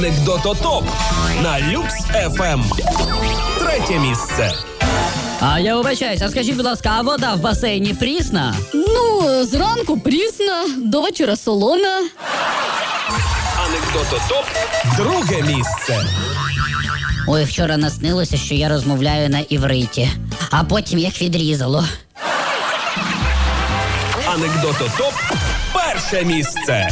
Анекдототоп на Люкс ФМ. Третє місце. А я вибачаюсь, а скажіть, будь ласка, а вода в басейні прісна? Ну, зранку прісна, до вечора солона. Анекдототоп. Друге місце. Ой, вчора наснилося, що я розмовляю на івриті, а потім як відрізало. Анекдототоп. Перше місце.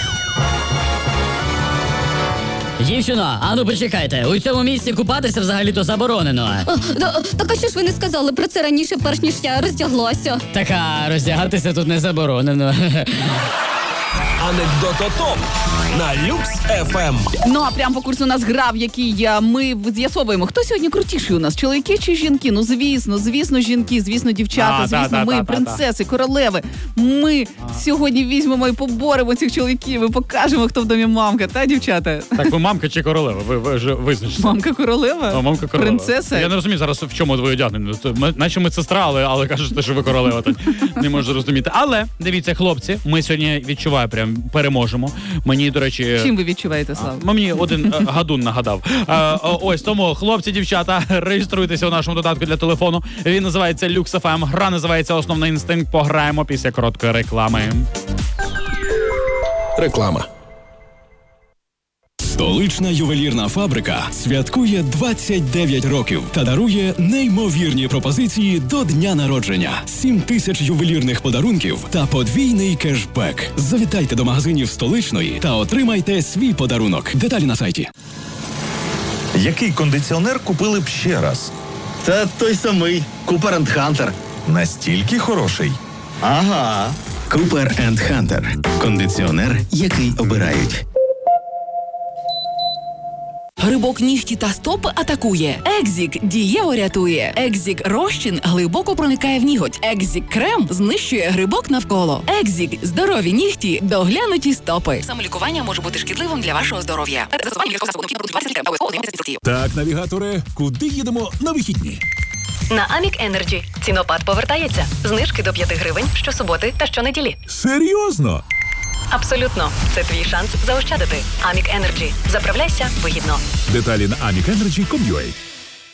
Дівчино, а ну почекайте, у цьому місці купатися взагалі-то заборонено. Так а що ж ви не сказали про це раніше, перш ніж я роздяглася? Так, а роздягатися тут не заборонено. Анекдототоп на Люкс ФМ. Ну, а прямо по курсу у нас гра, в якій ми з'ясовуємо, хто сьогодні крутіший у нас, чоловіки чи жінки? Ну, звісно, жінки, звісно, дівчата, звісно, ми, принцеси, королеви. Ми сьогодні візьмемо і поборемо цих чоловіків, і покажемо, хто в домі мамка, та, дівчата? Так, ви мамка чи королева? Ви вже визначите. Мамка-королева? А, мамка королева. Принцеса? Я не розумію зараз, в чому ви одягнені. Наче медсестра, але кажете, що ви королева. Так не можу зрозуміти. Але, дивіться, хлопці, ми сьогодні, відчуваю, прям переможемо. Мені, до речі... Чим ви відчуваєте, Слава? Мені один гадун нагадав. Ось тому, хлопці, дівчата, реєструйтеся у нашому додатку для телефону. Він називається Люкс ФМ. Гра називається «Основний інстинкт». Пограємо після короткої реклами. Реклама. Столична ювелірна фабрика святкує 29 років та дарує неймовірні пропозиції до дня народження. 7 тисяч ювелірних подарунків та подвійний кешбек. Завітайте до магазинів Столичної та отримайте свій подарунок. Деталі на сайті. Який кондиціонер купили б ще раз? Та той самий Cooper & Hunter. Настільки хороший? Ага. Cooper & Hunter. Кондиціонер, який обирають. Грибок нігті та стопи атакує. Екзік дієво рятує. Екзік розчин глибоко проникає в ніготь. Екзік крем знищує грибок навколо. Екзік здорові нігті, доглянуті стопи. Самолікування може бути шкідливим для вашого здоров'я. Так, навігаторе, куди їдемо на вихідні? На Амік Енерджі. Цінопад повертається. Знижки до 5 гривень щосуботи та щонеділі. Серйозно? Абсолютно. Це твій шанс заощадити. Амік Енерджі. Заправляйся вигідно. Деталі на amicenergy.com.ua.